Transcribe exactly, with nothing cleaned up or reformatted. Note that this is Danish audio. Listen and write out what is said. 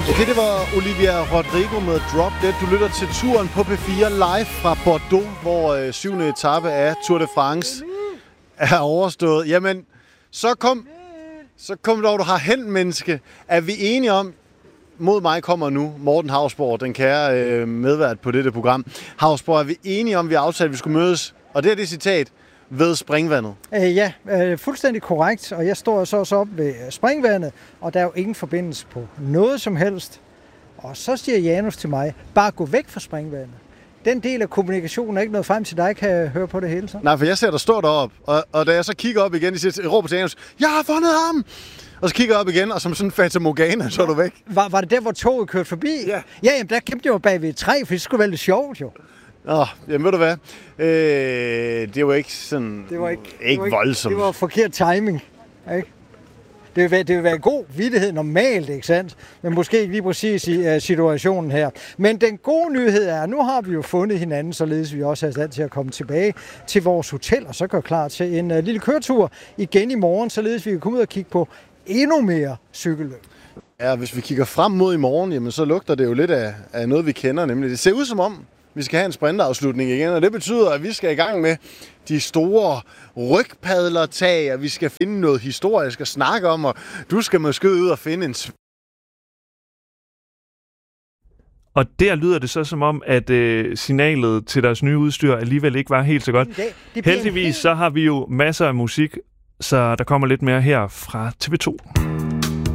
Okay, det var Olivia Rodrigo med Drop Dead. Du lytter til turen på P fire live fra Bordeaux, hvor øh, syvende etape af Tour de France er overstået. Jamen, så kom, så kom dog, du har hen, menneske. Er vi enige om, mod mig kommer nu Morten Hausborg, den kære øh, medvært på dette program. Hausborg, er vi enige om, vi aftalte, at vi skulle mødes? Og det er det citat ved springvandet. Øh, ja, øh, fuldstændig korrekt. Og jeg står så også op ved springvandet, og der er jo ingen forbindelse på noget som helst. Og så siger Janus til mig, bare gå væk fra springvandet. Den del af kommunikationen er ikke noget frem til dig, kan jeg høre på det hele så? Nej, for jeg ser dig stå deroppe, og, og da jeg så kigger op igen, jeg råber til Janus, jeg har fundet ham! Og så kigger jeg op igen, og som sådan en Fata Morgana, så er du væk. Var, var det der, hvor toget kørte forbi? Ja. Ja, jamen, der kæmpede jeg jo bag ved et træ, for det skulle være lidt sjovt jo. Nå, jamen ved du hvad, øh, det var ikke sådan, Det var ikke, ikke det var voldsomt. Det var forkert timing, ikke? Det vil, være, det vil være god vittighed normalt, ikke sandt? Men måske ikke lige præcis i uh, situationen her. Men den gode nyhed er, at nu har vi jo fundet hinanden, således vi også er i stand til at komme tilbage til vores hotel, og så gøre klar til en uh, lille køretur igen i morgen, således vi kan komme ud og kigge på endnu mere cykelløb. Ja, hvis vi kigger frem mod i morgen, jamen, så lugter det jo lidt af, af noget, vi kender, nemlig det ser ud som om, vi skal have en sprinterafslutning igen, og det betyder, at vi skal i gang med de store rygpadlertag, og vi skal finde noget historisk at snakke om, og du skal måske ud og finde en... Og der lyder det så som om, at øh, signalet til deres nye udstyr alligevel ikke var helt så godt. Heldigvis så har vi jo masser af musik, så der kommer lidt mere her fra T V to.